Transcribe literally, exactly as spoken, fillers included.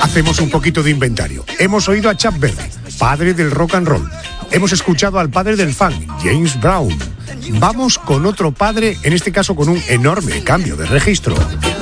Hacemos un poquito de inventario. Hemos oído a Chuck Berry, padre del rock and roll. Hemos escuchado al padre del funk, James Brown. Vamos con otro padre, en este caso con un enorme cambio de registro.